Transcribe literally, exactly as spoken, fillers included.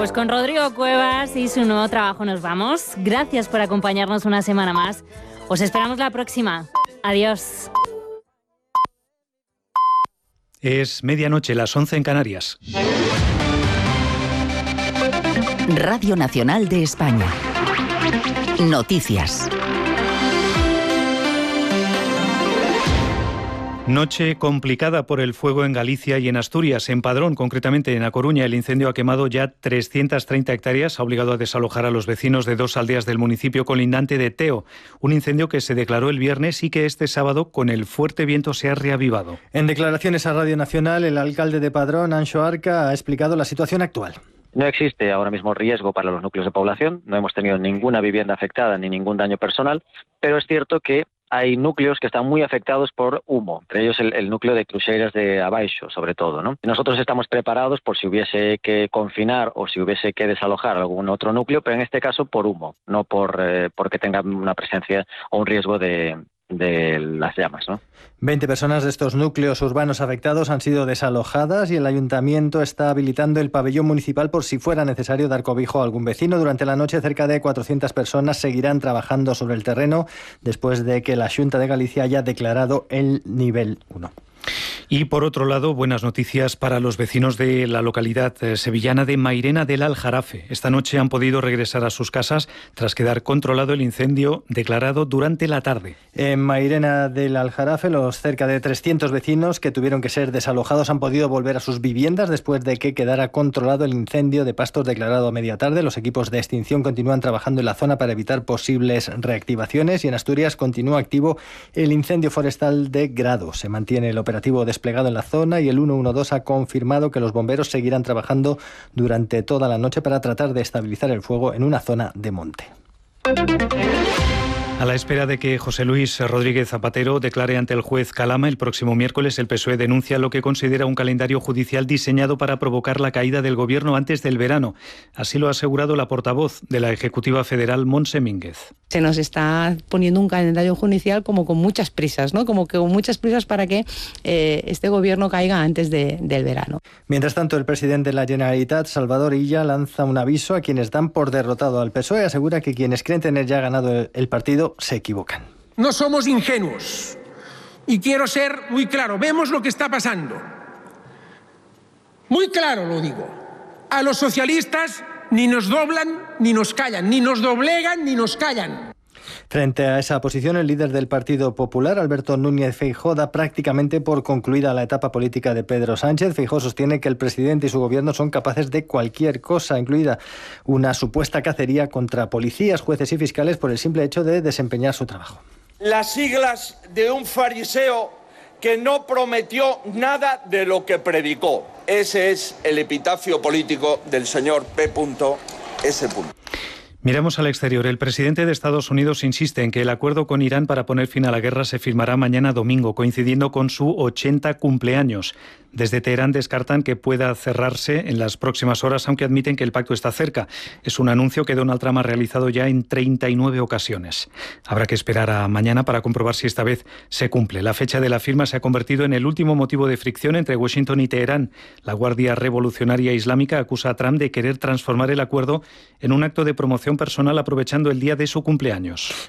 Pues con Rodrigo Cuevas y su nuevo trabajo nos vamos. Gracias por acompañarnos una semana más. Os esperamos la próxima. Adiós. Es medianoche, las once en Canarias. Radio Nacional de España. Noticias. Noche complicada por el fuego en Galicia y en Asturias. En Padrón, concretamente en A Coruña, el incendio ha quemado ya trescientas treinta hectáreas. Ha obligado a desalojar a los vecinos de dos aldeas del municipio colindante de Teo. Un incendio que se declaró el viernes y que este sábado, con el fuerte viento, se ha reavivado. En declaraciones a Radio Nacional, el alcalde de Padrón, Anxo Arca, ha explicado la situación actual. No existe ahora mismo riesgo para los núcleos de población. No hemos tenido ninguna vivienda afectada ni ningún daño personal, pero es cierto que hay núcleos que están muy afectados por humo, entre ellos el, el núcleo de Cruxeiras de Abaixo, sobre todo, ¿no? Nosotros estamos preparados por si hubiese que confinar o si hubiese que desalojar algún otro núcleo, pero en este caso por humo, no por eh, porque tenga una presencia o un riesgo de, de las llamas, ¿no? veinte personas de estos núcleos urbanos afectados han sido desalojadas y el ayuntamiento está habilitando el pabellón municipal por si fuera necesario dar cobijo a algún vecino. Durante la noche, cerca de cuatrocientas personas seguirán trabajando sobre el terreno después de que la Xunta de Galicia haya declarado el nivel uno. Y por otro lado, buenas noticias para los vecinos de la localidad sevillana de Mairena del Aljarafe. Esta noche han podido regresar a sus casas tras quedar controlado el incendio declarado durante la tarde. En Mairena del Aljarafe, los cerca de trescientos vecinos que tuvieron que ser desalojados han podido volver a sus viviendas después de que quedara controlado el incendio de pastos declarado a media tarde. Los equipos de extinción continúan trabajando en la zona para evitar posibles reactivaciones y en Asturias continúa activo el incendio forestal de Grado. Se mantiene el operativo desplegado en la zona y el ciento doce ha confirmado que los bomberos seguirán trabajando durante toda la noche para tratar de estabilizar el fuego en una zona de monte. A la espera de que José Luis Rodríguez Zapatero declare ante el juez Calama el próximo miércoles, el P S O E denuncia lo que considera un calendario judicial diseñado para provocar la caída del gobierno antes del verano. Así lo ha asegurado la portavoz de la Ejecutiva Federal, Montse Mínguez. Se nos está poniendo un calendario judicial como con muchas prisas, ¿no? Como que con muchas prisas para que eh, este gobierno caiga antes de, del verano. Mientras tanto, el presidente de la Generalitat, Salvador Illa, lanza un aviso a quienes dan por derrotado al P S O E. Asegura que quienes creen tener ya ganado el, el partido se equivocan. No somos ingenuos y quiero ser muy claro. Vemos lo que está pasando. Muy claro lo digo. A los socialistas ni nos doblan ni nos callan, ni nos doblegan ni nos callan. Frente a esa posición, el líder del Partido Popular, Alberto Núñez Feijóo, da prácticamente por concluida la etapa política de Pedro Sánchez. Feijóo sostiene que el presidente y su gobierno son capaces de cualquier cosa, incluida una supuesta cacería contra policías, jueces y fiscales por el simple hecho de desempeñar su trabajo. Las siglas de un fariseo que no prometió nada de lo que predicó. Ese es el epitafio político del señor P S Miramos al exterior. El presidente de Estados Unidos insiste en que el acuerdo con Irán para poner fin a la guerra se firmará mañana domingo, coincidiendo con su ochenta cumpleaños. Desde Teherán descartan que pueda cerrarse en las próximas horas, aunque admiten que el pacto está cerca. Es un anuncio que Donald Trump ha realizado ya en treinta y nueve ocasiones. Habrá que esperar a mañana para comprobar si esta vez se cumple. La fecha de la firma se ha convertido en el último motivo de fricción entre Washington y Teherán. La Guardia Revolucionaria Islámica acusa a Trump de querer transformar el acuerdo en un acto de promoción personal aprovechando el día de su cumpleaños.